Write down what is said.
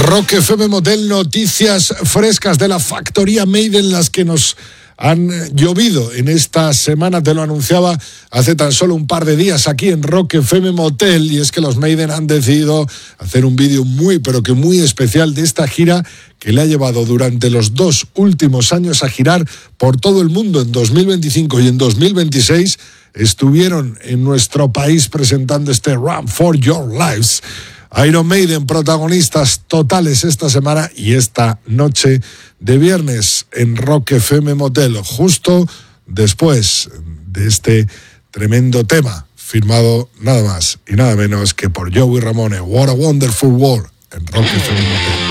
Rock FM Motel, noticias frescas de la factoría Maiden, las que nos han llovido en esta semana. Te lo anunciaba hace tan solo un par de días aquí en Rock FM Motel, y es que los Maiden han decidido hacer un vídeo muy, pero que muy especial de esta gira que le ha llevado durante los 2 últimos años a girar por todo el mundo. En 2025 y en 2026 estuvieron en nuestro país presentando este Run for Your Lives. Iron Maiden, protagonistas totales esta semana y esta noche de viernes en Rock FM Motel, justo después de este tremendo tema, firmado nada más y nada menos que por Joey Ramone. What a Wonderful World en Rock FM Motel.